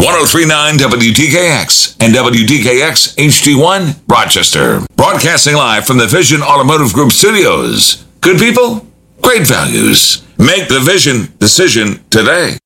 1039 WTKX and WTKX HD1 Rochester. Broadcasting live from the Vision Automotive Group studios. Good people, great values. Make the Vision decision today.